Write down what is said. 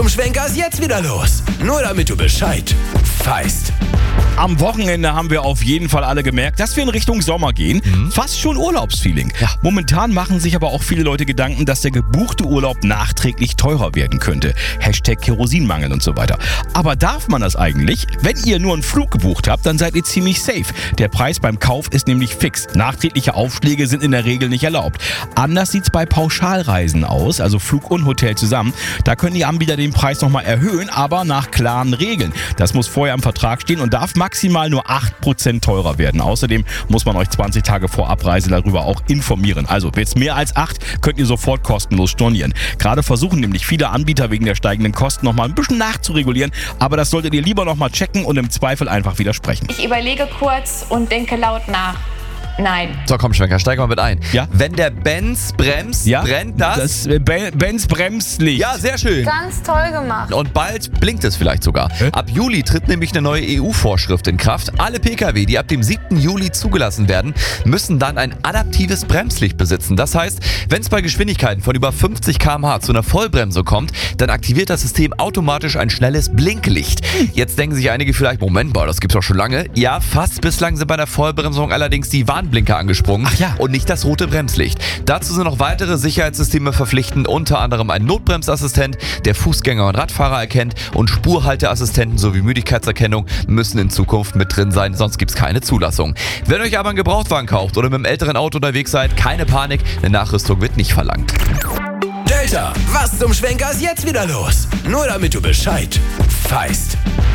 Schwenker ist jetzt wieder los. Nur damit du Bescheid weißt. Am Wochenende haben wir auf jeden Fall alle gemerkt, dass wir in Richtung Sommer gehen. Fast schon Urlaubsfeeling. Ja. Momentan machen sich aber auch viele Leute Gedanken, dass der gebuchte Urlaub nachträglich teurer werden könnte. #Kerosinmangel und so weiter. Aber darf man das eigentlich? Wenn ihr nur einen Flug gebucht habt, dann seid ihr ziemlich safe. Der Preis beim Kauf ist nämlich fix. Nachträgliche Aufschläge sind in der Regel nicht erlaubt. Anders sieht es bei Pauschalreisen aus, also Flug und Hotel zusammen. Da können die Anbieter den Preis nochmal erhöhen, aber nach klaren Regeln. Das muss vorher im Vertrag stehen und darf maximal nur 8% teurer werden. Außerdem muss man euch 20 Tage vor Abreise darüber auch informieren. Also wird's mehr als 8, könnt ihr sofort kostenlos stornieren. Gerade versuchen nämlich viele Anbieter wegen der steigenden Kosten nochmal ein bisschen nachzuregulieren, aber das solltet ihr lieber nochmal checken und im Zweifel einfach widersprechen. Ich überlege kurz und denke laut nach. Nein. So, komm, Schwenker, steig mal mit ein. Ja? Wenn der Benz bremst, brennt das... Benz Bremslicht. Ja, sehr schön. Ganz toll gemacht. Und bald blinkt es vielleicht sogar. Ab Juli tritt nämlich eine neue EU-Vorschrift in Kraft. Alle Pkw, die ab dem 7. Juli zugelassen werden, müssen dann ein adaptives Bremslicht besitzen. Das heißt, wenn es bei Geschwindigkeiten von über 50 km/h zu einer Vollbremsung kommt, dann aktiviert das System automatisch ein schnelles Blinklicht. Jetzt denken sich einige vielleicht, Moment mal, das gibt's doch schon lange. Ja, fast. Bislang sind bei der Vollbremsung allerdings die Warnblinker angesprungen und nicht das rote Bremslicht. Dazu sind noch weitere Sicherheitssysteme verpflichtend, unter anderem ein Notbremsassistent, der Fußgänger und Radfahrer erkennt, und Spurhalteassistenten sowie Müdigkeitserkennung müssen in Zukunft mit drin sein, sonst gibt es keine Zulassung. Wenn euch aber ein Gebrauchtwagen kauft oder mit einem älteren Auto unterwegs seid, keine Panik, eine Nachrüstung wird nicht verlangt. Delta, was zum Schwenker ist jetzt wieder los? Nur damit du Bescheid weißt.